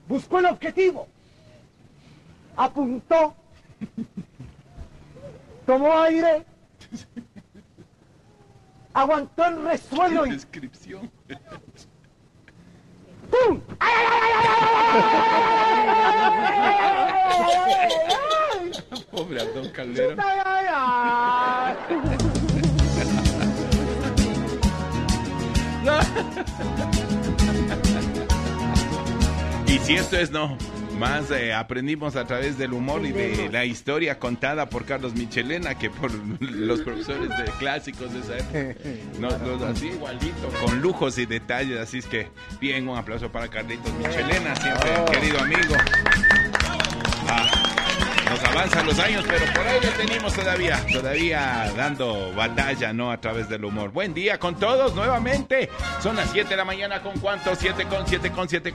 buscó el objetivo, apuntó, tomó aire, aguantó el resuelo y Descripción. ¡pum! Pobre Abdón Calderón. Y si esto es más aprendimos a través del humor y de la historia contada por Carlos Michelena que por los profesores de clásicos de esa época. Nos así igualito, con lujos y detalles. Así es que bien, un aplauso para Carlitos Michelena, siempre querido amigo. Nos avanzan los años, pero por ahí lo tenemos todavía dando batalla, ¿no? A través del humor. Buen día con todos nuevamente. Son las 7 de la mañana, ¿con cuánto? 7 con 23.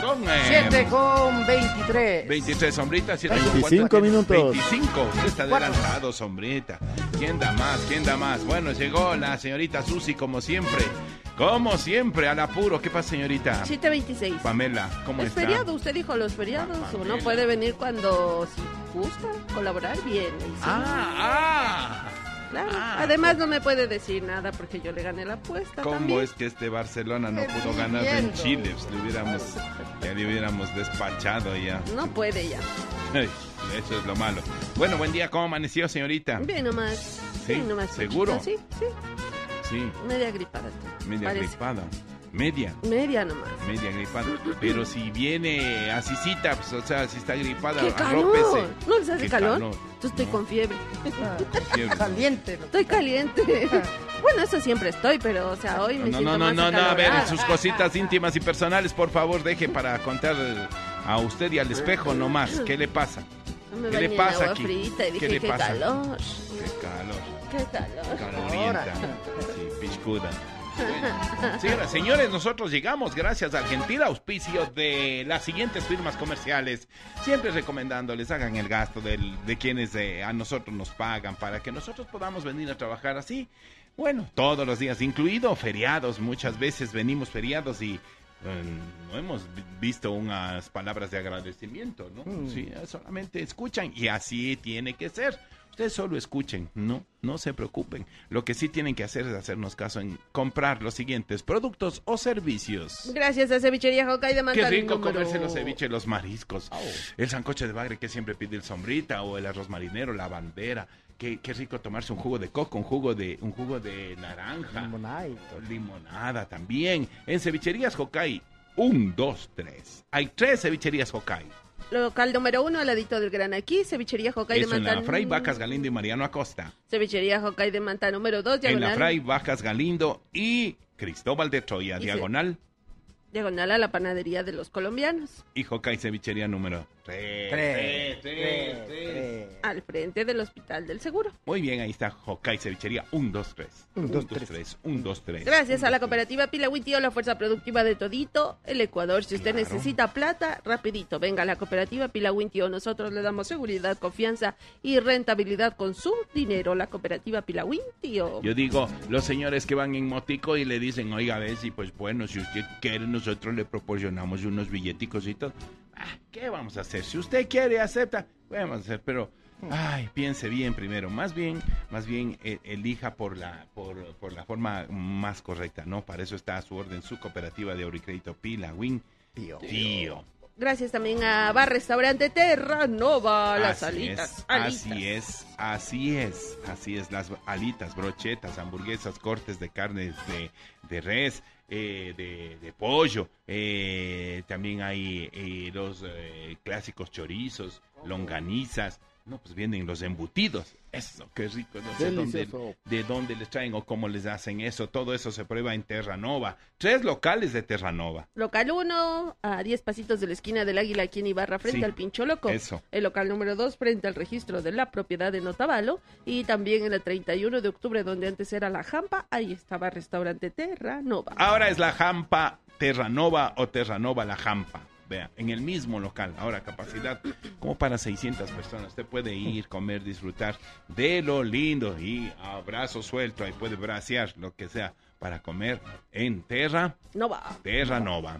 23, sombrita. 25 minutos. 25, usted está adelantado, sombrita. ¿Quién da más? Bueno, llegó la señorita Susi, como siempre, al apuro. ¿Qué pasa, señorita? 7:26. Pamela, ¿cómo está? Es feriado, usted dijo los feriados. Pamela. Uno puede venir cuando si gusta colaborar bien. Sí. Claro. Además no me puede decir nada porque yo le gané la apuesta. ¿Cómo también. es que este Barcelona no pudo ganar en Chile? Pues le hubiéramos despachado ya. No puede ya. Ay, eso es lo malo. Bueno, buen día, ¿cómo amaneció, señorita? Bien nomás. ¿Sí? Bien nomás. ¿Seguro? Sí. Sí. Media gripada. Media gripada. Media nomás. Media gripada. Pero si viene asícita, pues, o sea, si está gripada, ¡Qué calor! arrópese. ¿No les hace ¿Qué calor? calor? Yo estoy con fiebre. Fiebre. Caliente. Estoy caliente. Bueno, eso siempre estoy, pero, o sea, hoy me siento más No, a ver, acalorada. sus cositas íntimas y personales, por favor, deje para contar a usted y al espejo nomás. ¿Qué le pasa? No me ¿Qué le bañé en pasa agua aquí? frita y ¿Qué dije, le qué pasa? calor. Qué calor. Qué calor. Calorienta. Sí, piscuda. Bueno, señoras, señores, nosotros llegamos gracias al gentil auspicio de las siguientes firmas comerciales, siempre recomendándoles hagan el gasto de quienes a nosotros nos pagan para que nosotros podamos venir a trabajar así, bueno, todos los días, incluido feriados. Muchas veces venimos feriados y no hemos visto unas palabras de agradecimiento, ¿no? Sí, solamente escuchan y así tiene que ser. Ustedes solo escuchen, no se preocupen. Lo que sí tienen que hacer es hacernos caso en comprar los siguientes productos o servicios. Gracias a Cevichería Hokkaido de Manta. Qué rico comerse los ceviches, los mariscos, el sancoche de bagre que siempre pide el sombrita, o el arroz marinero, la bandera. Qué rico tomarse un jugo de coco, un jugo de naranja, limonada también. En Cevicherías Hokkaido, 1, 2, 3. Hay 3 cevicherías Hokkaido. Local número 1, al ladito del Gran Aquí, Cevichería Hokkaido de Eso, Manta. en la Fray Vacas Galindo y Mariano Acosta. Cevichería Hokkaido de Manta número 2, diagonal. En la Fray Vacas Galindo y Cristóbal de Troya, diagonal. Diagonal a la panadería de los colombianos. Y Hokkaido Cevichería número 3. Al frente del Hospital del Seguro. Muy bien, ahí está Hokkaido Cevichería 1, 2, 3. 1, 2, 3. Gracias a la cooperativa Pilahuín, Tío, la fuerza productiva de todito el Ecuador. Si usted Claro. necesita plata, rapidito, venga a la cooperativa Pilahuín, Tío. Nosotros le damos seguridad, confianza y rentabilidad con su dinero. La cooperativa Pilahuín, Tío. Yo digo, los señores que van en motico y le dicen, oiga, a ver si, pues bueno, si usted quiere, nosotros le proporcionamos unos billeticos y todo. ¿Qué vamos a hacer? Si usted quiere, acepta, vamos a hacer, pero piense bien primero, más bien elija por la forma más correcta, ¿no? Para eso está a su orden su cooperativa de ahorro y crédito Pilahuín, Tío. Gracias también a Bar Restaurante Terra Nova, las alitas. Así es, las alitas, brochetas, hamburguesas, cortes de carne de res, de pollo, también hay los clásicos chorizos, longanizas. No, pues vienen los embutidos. Eso, qué rico. No sé de dónde les traen o cómo les hacen eso. Todo eso se prueba en Terranova. 3 locales de Terranova. Local 1, a 10 pasitos de la esquina del Águila, aquí en Ibarra, frente al Pincho Loco. Eso. El local número 2, frente al registro de la propiedad de Notavalo. Y también en el 31 de octubre, donde antes era la Jampa, ahí estaba Restaurante Terranova. Ahora es la Jampa Terranova o Terranova la Jampa. Vea, en el mismo local, ahora capacidad como para 600 personas. Usted puede ir, comer, disfrutar de lo lindo y a brazo suelto, ahí puede bracear lo que sea para comer en Terranova.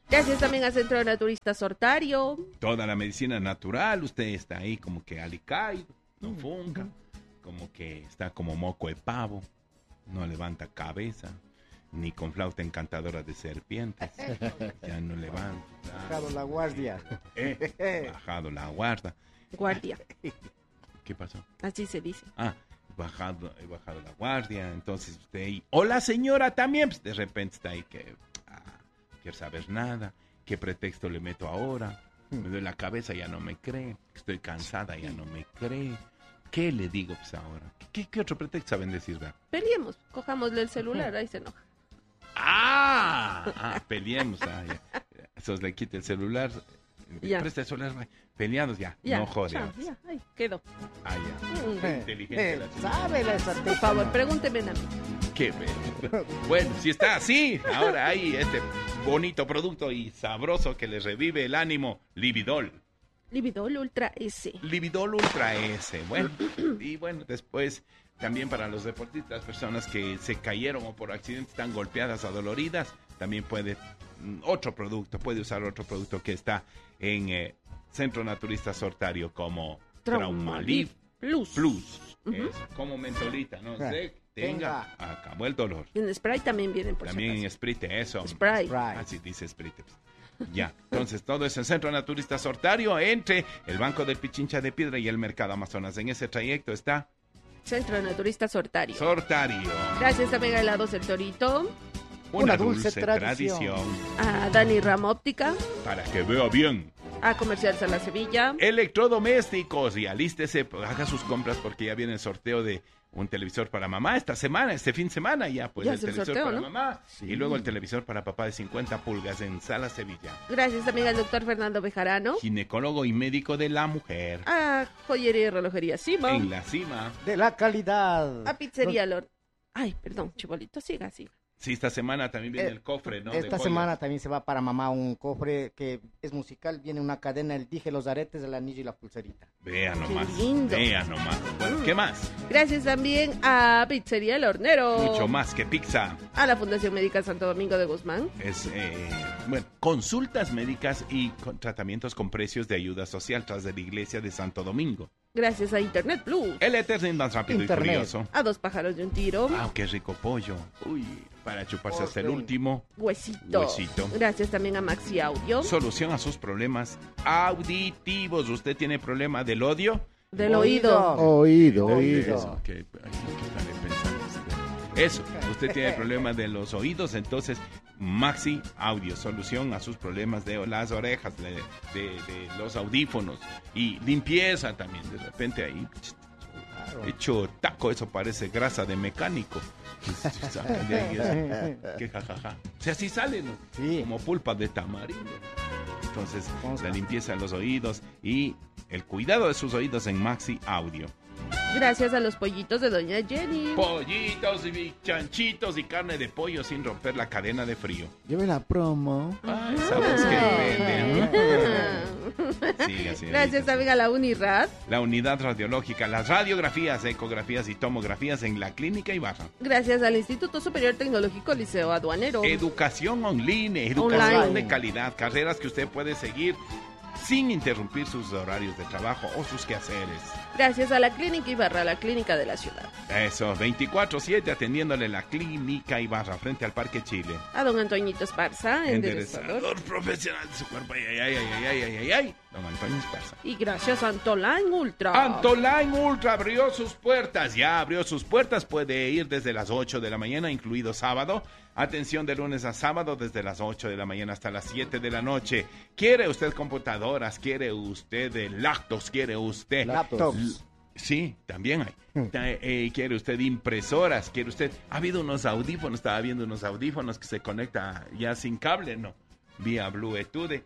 Gracias también a Centro Naturista Sortario. Toda la medicina natural, usted está ahí como que alicaído, no funga, como que está como moco de pavo, no levanta cabeza, ni con flauta encantadora de serpientes, ya no levanta. Bajado la guardia. Bajado la guardia. Guardia, ¿Qué pasó? así se dice. He bajado la guardia, entonces usted ahí, o la señora también, pues de repente está ahí que quiere saber nada, qué pretexto le meto ahora, me duele la cabeza, ya no me cree, estoy cansada, ya no me cree, ¿qué le digo pues ahora? ¿Qué otro pretexto saben decir, verdad? Peleemos, cojámosle el celular, ahí se enoja. Peleemos, ya. Eso le quita el celular, Ya. presta el celular, peleados ya, Ya, no jode. chao, ya, ahí quedó. Ya. Inteligente la señora. Sabe la Por estrategia. favor, pregúnteme a mí. Qué bello. Bueno, si está así, ahora hay este bonito producto y sabroso que les revive el ánimo, Lividol. Lividol Ultra S. Lividol Ultra S. Bueno, y bueno, después también para los deportistas, personas que se cayeron o por accidente están golpeadas, adoloridas, también puede puede usar otro producto que está en Centro Naturista Sortario como Traumalif Plus. Es como mentolita, ¿no? Usted tenga, acabó el dolor. En spray también vienen por También si en acaso. Sprite, eso. Spray. Así dice Sprite. Ya, entonces todo es en Centro Naturista Sortario, entre el Banco del Pichincha de Piedra y el Mercado Amazonas. En ese trayecto está Centro Naturista Sortario. Sortario. Gracias también a Helados El Torito, Una dulce dulce tradición. tradición a Dani Ram Óptica, para que vea bien. a Comercial Sala Sevilla. Electrodomésticos y alístese, haga sus compras porque ya viene el sorteo de un televisor para mamá este fin de semana ya, pues Ya el es el televisor sorteo, para ¿no? mamá y luego el televisor para papá de 50 pulgas en Sala Sevilla. Gracias también al doctor Fernando Bejarano, Ginecólogo y médico de la mujer. a Joyería y Relojería Sima, En la cima. De la calidad. a Pizzería Lor... Ay, perdón, Chibolito, siga. Sí, esta semana también viene el cofre, ¿no? Esta De semana pollo. también se va para mamá un cofre que es musical. Viene una cadena, el dije, los aretes, el anillo y la pulserita. Vea nomás. lindo. Vea nomás. Bueno, ¿qué más? Gracias también a Pizzería El Hornero, Mucho más que pizza. a la Fundación Médica Santo Domingo de Guzmán, Es, bueno, consultas médicas y tratamientos con precios de ayuda social tras de la iglesia de Santo Domingo. gracias a Internet Plus, El Eterno más rápido Internet. y furioso. a Dos Pájaros de un Tiro, Qué rico pollo. Uy, para chuparse hasta el Orden. último. Huesito. Huesito. Gracias también a Maxi Audio, Solución a sus problemas auditivos. ¿Usted tiene problema del odio? del oído. Oído. Eso, que estaré pensando. Eso, usted tiene problema de los oídos, entonces Maxi Audio, solución a sus problemas de las orejas, de los audífonos y limpieza también, de repente ahí hecho taco, eso parece grasa de mecánico. Sacan de ahí eso, que jajaja. O sea, así sale, ¿no? Sí. Como pulpa de tamarindo. Entonces, la limpieza de los oídos y el cuidado de sus oídos en Maxi Audio. Gracias a los pollitos de Doña Jenny. Pollitos y chanchitos y carne de pollo sin romper la cadena de frío. Lleve la promo. Ay, sabes que venden. Siga, señorita. Gracias también a la Unirad. La unidad radiológica, las radiografías, ecografías y tomografías en la Clínica Ibarra. Gracias al Instituto Superior Tecnológico Liceo Aduanero. Educación online, educación Online. de calidad, carreras que usted puede seguir sin interrumpir sus horarios de trabajo o sus quehaceres. Gracias a la Clínica Ibarra, la clínica de la ciudad. Eso, 24/7 atendiéndole la Clínica Ibarra frente al Parque Chile. A don Antoñito Esparza, enderezador. Enderezador profesional de su cuerpo. Ay. Don Antonio Esparza. Y gracias a Antoline Ultra. Antoline Ultra abrió sus puertas, ya abrió sus puertas, puede ir desde las 8 de la mañana, incluido sábado. Atención de lunes a sábado, desde las 8 de la mañana hasta las 7 de la noche. ¿Quiere usted computadoras? ¿Quiere usted laptops? ¿Quiere usted? Laptops. Sí, también hay. ¿Quiere usted impresoras? ¿Quiere usted? Ha habido unos audífonos, estaba viendo unos audífonos que se conecta ya sin cable, ¿no? Vía Bluetooth.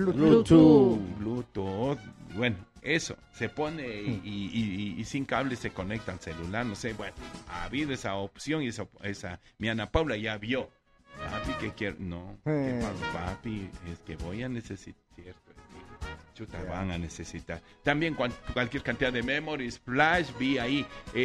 Bluetooth. Bueno, eso, se pone y sin cable se conecta al celular, no sé, bueno, ha habido esa opción y esa mi Ana Paula ya vio. Papi, ¿qué quiero? No, ¿qué pasa, papi? Es que voy a necesitar, cierto, chuta, van a necesitar. También cualquier cantidad de memories, flash, vi ahí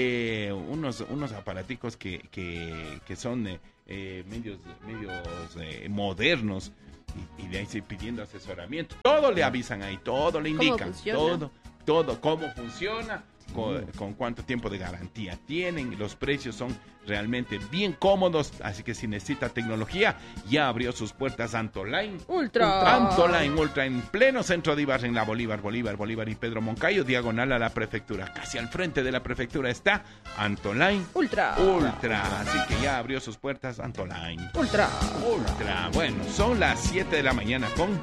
unos aparaticos que son medios modernos. y de ahí sí pidiendo asesoramiento. Todo le avisan ahí, todo le indican, todo, cómo funciona, con cuánto tiempo de garantía tienen, los precios son realmente bien cómodos, así que si necesita tecnología, ya abrió sus puertas Antoline Ultra en pleno centro de Ibarra, en la Bolívar y Pedro Moncayo, diagonal a la prefectura, casi al frente de la prefectura está Antoline Ultra, así que ya abrió sus puertas Antoline Ultra. Bueno, son las 7 de la mañana con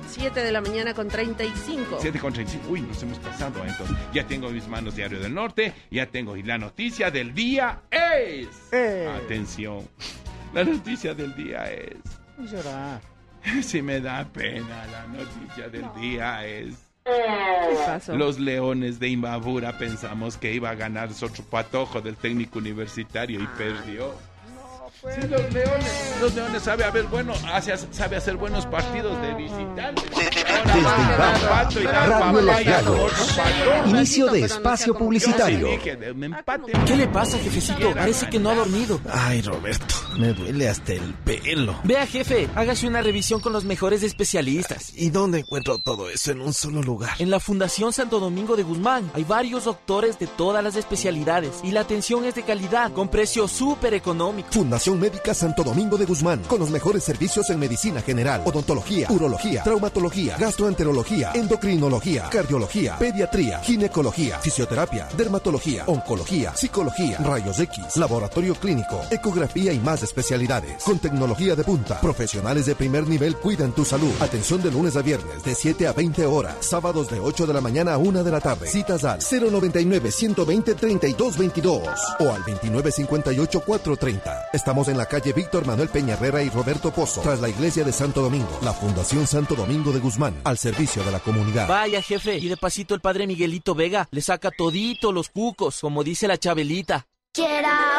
35. 7:35. Uy, nos hemos pasado, entonces. Ya tengo en mis manos Diario del Norte, ya tengo, y la noticia del día es... Atención, la noticia del día es... Llorar. Si me da pena, la noticia del día es... ¿Qué pasó? Los Leones de Imbabura pensamos que iba a ganar otro patojo del técnico universitario y perdió. Sí, los Leones sabe hacer buenos partidos de visitantes. Desde Ibarra, Radio Los Gallos. Inicio de espacio publicitario. ¿Qué le pasa, jefecito? Parece que no ha dormido. Ay, Roberto, me duele hasta el pelo. Vea, jefe, hágase una revisión con los mejores especialistas. ¿Y dónde encuentro todo eso en un solo lugar? En la Fundación Santo Domingo de Guzmán hay varios doctores de todas las especialidades y la atención es de calidad, con precio súper económico. Fundación Médica Santo Domingo de Guzmán, con los mejores servicios en medicina general, odontología, urología, traumatología, gastroenterología, endocrinología, cardiología, pediatría, ginecología, fisioterapia, dermatología, oncología, psicología, rayos X, laboratorio clínico, ecografía y más especialidades. Con tecnología de punta, profesionales de primer nivel cuidan tu salud. Atención de lunes a viernes de 7 a 20 horas, sábados de 8 de la mañana a 1 de la tarde. Citas al 099-120-3222 o al 2958-430. Estamos en la calle Víctor Manuel Peña Herrera y Roberto Pozo, tras la iglesia de Santo Domingo. La Fundación Santo Domingo de Guzmán, al servicio de la comunidad. Vaya, jefe, y de pasito el padre Miguelito Vega le saca todito los cucos, como dice la Chabelita.